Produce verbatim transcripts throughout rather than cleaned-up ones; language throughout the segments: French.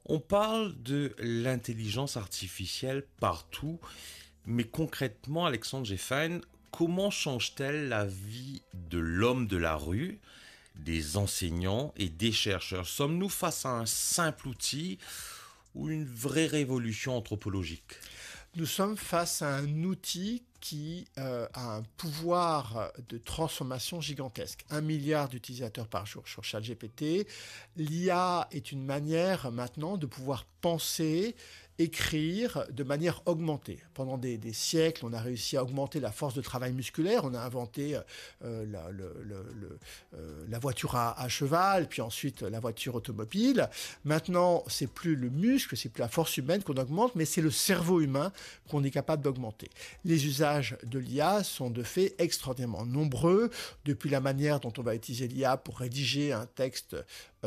On parle de l'intelligence artificielle partout, mais concrètement, Alexandre Geffine, comment change-t-elle la vie de l'homme de la rue, des enseignants et des chercheurs? Sommes-nous face à un simple outil ou une vraie révolution anthropologique? Nous sommes face à un outil qui euh, a un pouvoir de transformation gigantesque. Un milliard d'utilisateurs par jour sur ChatGPT. L'I A est une manière maintenant de pouvoir penser, écrire de manière augmentée. Pendant des, des siècles, on a réussi à augmenter la force de travail musculaire. On a inventé euh, la, le, le, le, euh, la voiture à, à cheval, puis ensuite la voiture automobile. Maintenant, c'est plus le muscle, c'est plus la force humaine qu'on augmente, mais c'est le cerveau humain qu'on est capable d'augmenter. Les usages de l'I A sont de fait extraordinairement nombreux, depuis la manière dont on va utiliser l'I A pour rédiger un texte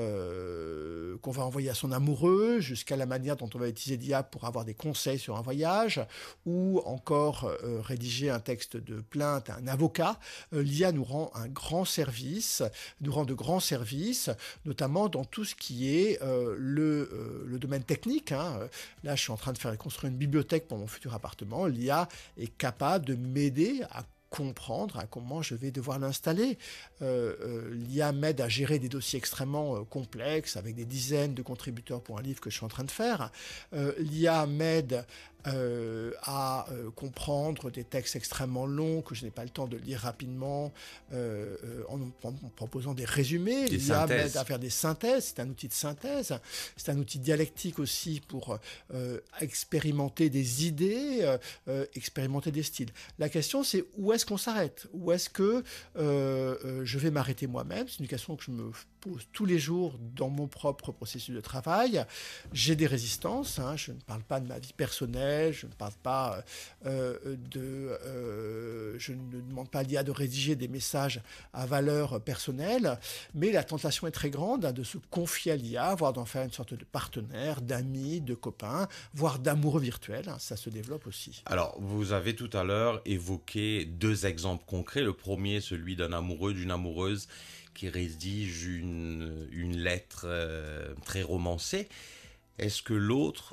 euh, qu'on va envoyer à son amoureux, jusqu'à la manière dont on va utiliser l'I A pour avoir des conseils sur un voyage, ou encore euh, rédiger un texte de plainte à un avocat. Euh, L'I A nous rend un grand service, nous rend de grands services, notamment dans tout ce qui est euh, le, euh, le domaine technique. Hein. Là, je suis en train de faire construire une bibliothèque pour mon futur appartement. L'I A est capable de m'aider à comprendre à comment je vais devoir l'installer. Euh, euh, L'I A m'aide à gérer des dossiers extrêmement euh, complexes avec des dizaines de contributeurs pour un livre que je suis en train de faire. Euh, L'I A m'aide euh, à euh, comprendre des textes extrêmement longs que je n'ai pas le temps de lire rapidement euh, euh, en, en, en proposant des résumés. L'I A m'aide à faire des synthèses. C'est un outil de synthèse. C'est un outil dialectique aussi pour euh, expérimenter des idées, euh, expérimenter des styles. La question, c'est où est-ce qu'on s'arrête? Où est-ce que euh, euh, je vais m'arrêter moi-même? C'est une question que je me pose tous les jours dans mon propre processus de travail. J'ai des résistances, hein, je ne parle pas de ma vie personnelle, je ne parle pas euh, de... Euh, je ne demande pas à l'I A de rédiger des messages à valeur personnelle, mais la tentation est très grande hein, de se confier à l'I A, voire d'en faire une sorte de partenaire, d'amis, de copains, voire d'amoureux virtuels, hein, ça se développe aussi. Alors, vous avez tout à l'heure évoqué deux exemples concrets. Le premier, celui d'un amoureux, d'une amoureuse qui rédige une, une lettre euh, très romancée. Est-ce que l'autre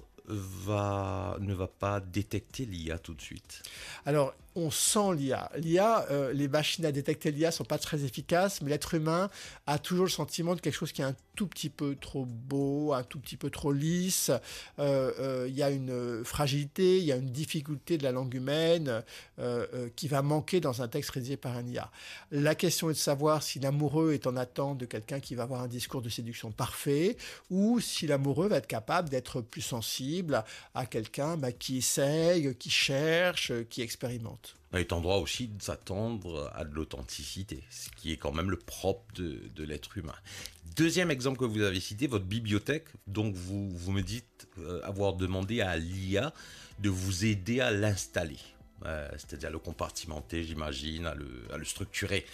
va, ne va pas détecter l'I A tout de suite? Alors, on sent l'I A. L'I A, euh, les machines à détecter l'I A sont pas très efficaces, mais l'être humain a toujours le sentiment de quelque chose qui est un tout petit peu trop beau, un tout petit peu trop lisse. Euh, euh, il y a une fragilité, il y a une difficulté de la langue humaine euh, euh, qui va manquer dans un texte rédigé par un I A. La question est de savoir si l'amoureux est en attente de quelqu'un qui va avoir un discours de séduction parfait, ou si l'amoureux va être capable d'être plus sensible à quelqu'un bah, qui essaye, qui cherche, qui expérimente. On est en droit aussi de s'attendre à de l'authenticité, ce qui est quand même le propre de, de l'être humain. Deuxième exemple que vous avez cité, votre bibliothèque. Donc vous, vous me dites euh, avoir demandé à l'I A de vous aider à l'installer, euh, c'est-à-dire à le compartimenter, j'imagine, à le, à le structurer.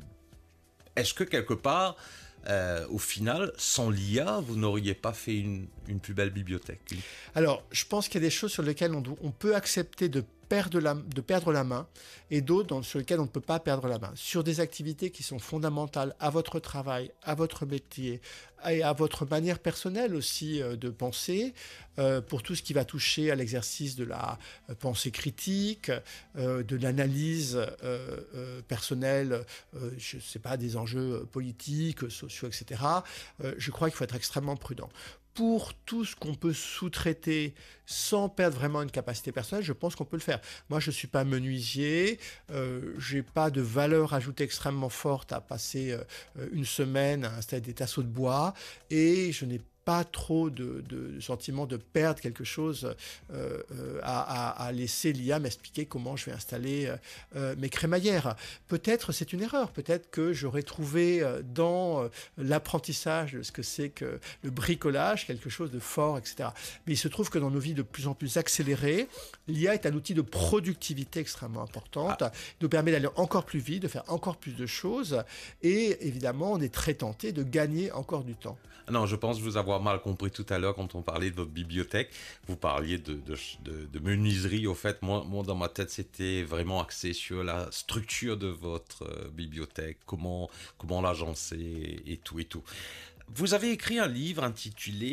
Est-ce que quelque part, euh, au final, sans l'I A, vous n'auriez pas fait une, une plus belle bibliothèque? Alors, je pense qu'il y a des choses sur lesquelles on, do- on peut accepter de perdre la, de perdre la main et d'autres dans- sur lesquelles on ne peut pas perdre la main. Sur des activités qui sont fondamentales à votre travail, à votre métier et à votre manière personnelle aussi euh, de penser, euh, pour tout ce qui va toucher à l'exercice de la euh, pensée critique, euh, de l'analyse euh, euh, personnelle, euh, je ne sais pas, des enjeux politiques, sociaux, et cetera, euh, je crois qu'il faut être extrêmement prudent. Pour tout ce qu'on peut sous-traiter sans perdre vraiment une capacité personnelle, je pense qu'on peut le faire. Moi, je suis pas menuisier, euh, j'ai pas de valeur ajoutée extrêmement forte à passer euh, une semaine à installer des tasseaux de bois, et je n'ai pas trop de, de sentiment de perdre quelque chose euh, euh, à, à, à laisser l'I A m'expliquer comment je vais installer euh, mes crémaillères. Peut-être c'est une erreur, peut-être que j'aurais trouvé euh, dans euh, l'apprentissage de ce que c'est que le bricolage quelque chose de fort, et cetera. Mais il se trouve que dans nos vies de plus en plus accélérées, l'I A est un outil de productivité extrêmement importante, ah. Il nous permet d'aller encore plus vite, de faire encore plus de choses, et évidemment on est très tenté de gagner encore du temps. Non, je pense vous avoir mal compris tout à l'heure quand on parlait de votre bibliothèque. Vous parliez de, de, de, de menuiserie. Au fait, moi, moi, dans ma tête, c'était vraiment axé sur la structure de votre euh, bibliothèque, comment, comment l'agencer et tout et tout. Vous avez écrit un livre intitulé